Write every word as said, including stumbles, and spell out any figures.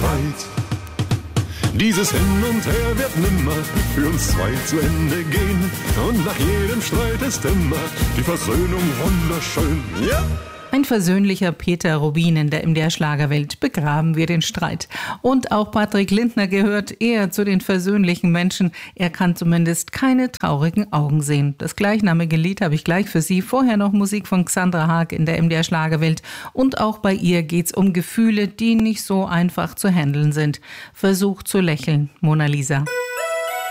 Streit. Dieses Hin und Her wird nimmer für uns zwei zu Ende gehen. Und nach jedem Streit ist immer die Versöhnung wunderschön. Ja! Ein versöhnlicher Peter Rubin in der M D R-Schlagerwelt. Begraben wir den Streit. Und auch Patrick Lindner gehört eher zu den versöhnlichen Menschen. Er kann zumindest keine traurigen Augen sehen. Das gleichnamige Lied habe ich gleich für Sie. Vorher noch Musik von Xandra Haag in der M D R-Schlagerwelt. Und auch bei ihr geht's um Gefühle, die nicht so einfach zu handeln sind. Versuch zu lächeln, Mona Lisa.